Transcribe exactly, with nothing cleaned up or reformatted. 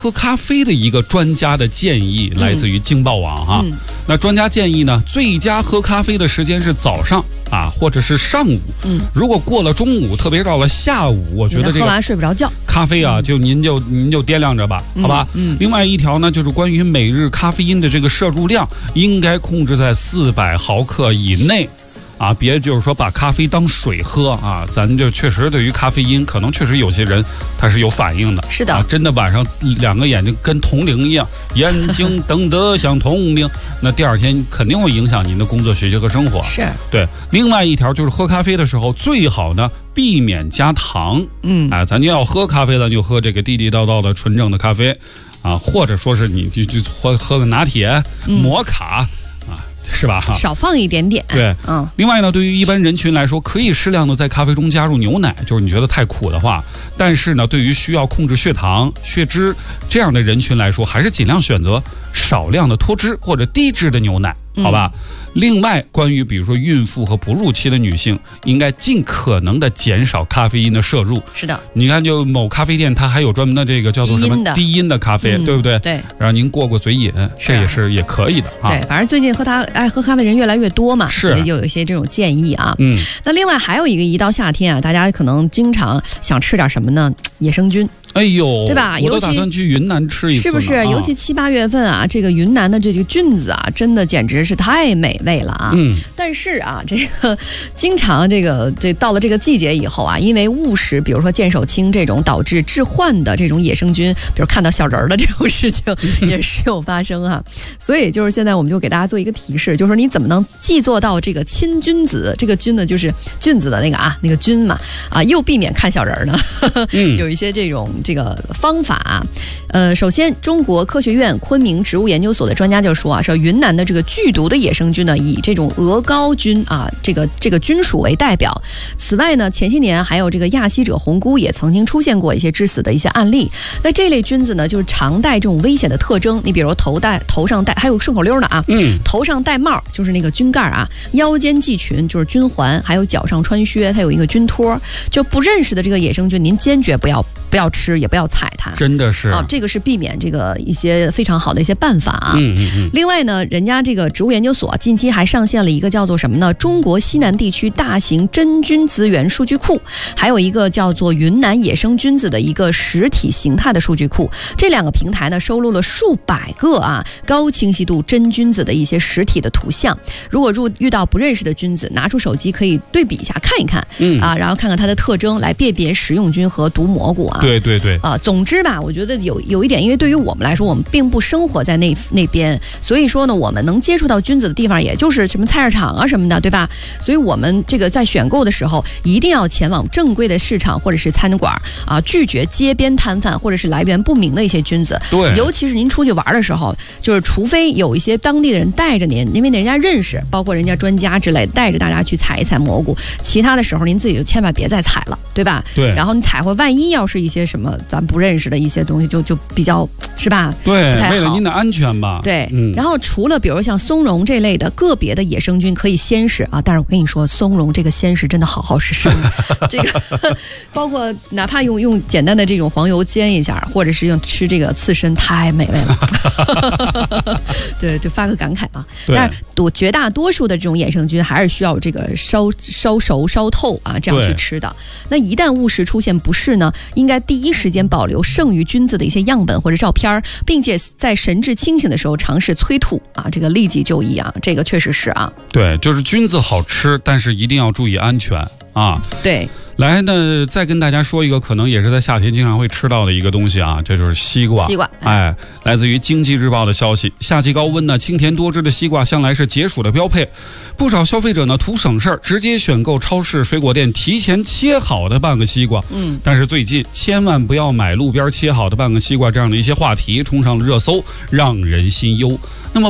喝咖啡的一个专家的建议，来自于京报网哈。嗯、那专家建议呢，最佳喝咖啡的时间是早上啊，或者是上午。嗯，如果过了中午，特别到了下午，我觉得这个喝完睡不着觉， 咖啡啊，就您就您就掂量着吧，好吧？嗯。另外一条呢，就是关于每日咖啡因的这个摄入量，应该控制在四百毫克以内。啊，别就是说把咖啡当水喝啊，咱就确实对于咖啡因，可能确实有些人他是有反应的。 是的， 啊、真的晚上两个眼睛跟铜铃一样，眼睛瞪得像铜铃，那第二天肯定会影响您的工作、学习和生活。 是， 对。另外一条就是喝咖啡的时候，最好呢避免加糖。嗯，哎，咱就要喝咖啡了，就喝这个地地道道的纯正的咖啡，啊，或者说是你就就喝喝个拿铁、摩卡。嗯是吧？ 少放一点点。 对，嗯。另外呢，对于一般人群来说，可以适量的在咖啡中加入牛奶，就是你觉得太苦的话。但是呢，对于需要控制血糖、血脂这样的人群来说，还是尽量选择少量的脱脂或者低脂的牛奶，好吧？嗯、另外，关于比如说孕妇和哺乳期的女性，应该尽可能的减少咖啡因的摄入。 是的， 你看，就某咖啡店它还有专门的这个叫做什么低因的咖啡，嗯、对不对？ 对。 然后您过过嘴瘾，这也是也可以的啊。 对，反正最近喝它爱喝咖啡人越来越多嘛， 是， 所以就有一些这种建议啊。 嗯。 那另外还有一个，一到夏天啊，大家可能经常想吃点什么呢？野生菌。 哎呦， 对吧？ 我都打算去云南吃一次， 是不是？ 啊、 尤其七八月份啊，这个云南的这个菌子啊，真的简直是太美味了啊！嗯。但是啊，这个经常这个这到了这个季节以后啊，因为误食，比如说剑手青这种导致致幻的这种野生菌，比如看到小人儿的这种事情也是有发生啊。所以就是现在我们就给大家做一个提示，就是说你怎么能既做到这个亲君子，这个菌呢就是菌子的那个啊那个菌嘛啊，又避免看小人儿呢？嗯、有一些这种。这个方法，呃，首先，中国科学院昆明植物研究所的专家就说啊，说云南的这个剧毒的野生菌呢，以这种鹅膏菌啊，这个这个菌属为代表。此外呢，前些年还有这个亚希者红菇也曾经出现过一些致死的一些案例。那这类菌子呢，就是常带这种危险的特征，你比如头戴头上戴，还有顺口溜呢啊，嗯，头上戴帽就是那个菌盖啊，腰间系裙就是菌环，还有脚上穿靴，它有一个菌托。就不认识的这个野生菌，您坚决不要不要吃。也不要踩它， 真的是啊，这个是避免这个一些非常好的一些办法啊。 嗯嗯嗯。 另外呢，人家这个植物研究所近期还上线了一个叫做什么呢？中国西南地区大型真菌资源数据库，还有一个叫做云南野生菌子的一个实体形态的数据库。这两个平台呢，收录了数百个啊高清晰度真菌子的一些实体的图像。如果入遇到不认识的菌子，拿出手机可以对比一下看一看，嗯啊，然后看看它的特征，来辨别食用菌和毒蘑菇啊。 对对对。 啊，总之吧，我觉得有有一点，因为对于我们来说，我们并不生活在那那边，所以说呢，我们能接触到菌子的地方，也就是什么菜市场啊什么的，对吧？所以我们这个在选购的时候，一定要前往正规的市场或者是餐馆啊，拒绝街边摊贩或者是来源不明的一些菌子。 对， 尤其是您出去玩的时候，就是除非有一些当地的人带着您，因为人家认识，包括人家专家之类，带着大家去采一采蘑菇，其他的时候您自己就千万别再采了，对吧？ 对。 然后你采回，万一要是一些什么咱不认识的一些东西，就就比较是吧？ 对，为了您的安全吧。 对，嗯。然后除了比如像松茸这类的个别的野生菌可以鲜食啊，但是我跟你说，松茸这个鲜食真的好好吃，生这个包括哪怕用用简单的这种黄油煎一下，或者是用吃这个刺身，太美味了。对，就发个感慨啊。但是多绝大多数的这种野生菌还是需要这个烧烧熟、烧透啊，这样去吃的。那一旦误食出现不适呢，应该第一时间保留剩余菌子的一些样本或者照片，并且在神志清醒的时候尝试催吐啊，这个立即就医啊，这个确实是啊。 对，就是菌子好吃，但是一定要注意安全啊。 对。 来呢，再跟大家说一个可能也是在夏天经常会吃到的一个东西啊，这就是西瓜。 西瓜， 哎，来自于经济日报的消息，夏季高温呢，清甜多汁的西瓜向来是解暑的标配。不少消费者呢图省事儿，直接选购超市水果店提前切好的半个西瓜。嗯，但是最近千万不要买路边切好的半个西瓜这样的一些话题冲上了热搜，让人心忧。那么